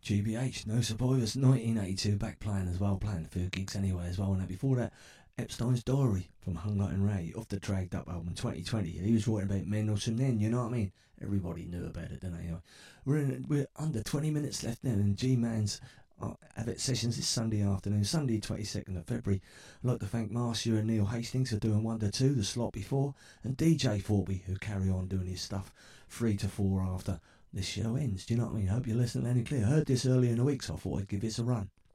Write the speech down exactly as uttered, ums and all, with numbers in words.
G B H, No Survivors, nineteen eighty-two, back playing as well, playing a few gigs anyway as well. And before that, Epstein's Diary from Hunger and Ray off the Dragged Up album twenty twenty. He was writing about Mendelssohn then, you know what I mean? Everybody knew about it, didn't they? Anyway, we're in, we're under twenty minutes left now, and G-Man's uh, Abbott Sessions this Sunday afternoon, Sunday twenty-second of February. I'd like to thank Marcia and Neil Hastings for doing one to two, the slot before, and D J Forby, who carry on doing his stuff three to four after this show ends. Do you know what I mean? I hope you're listening loud and clear. I heard this earlier in the week, so I thought I'd give this a run.